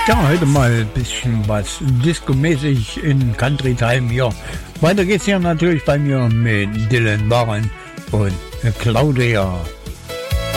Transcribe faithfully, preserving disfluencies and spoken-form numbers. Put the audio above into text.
Ja, heute mal ein bisschen was Disco-mäßig in Country Time hier. Weiter geht's hier natürlich bei mir mit Dylan Warren und Claudia.